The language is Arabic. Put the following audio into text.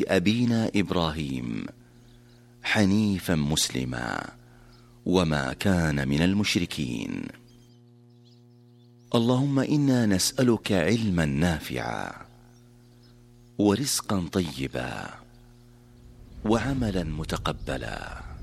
أبينا إبراهيم حنيفا مسلما وما كان من المشركين. اللهم إنا نسألك علما نافعا ورزقا طيبا وعملا متقبلا.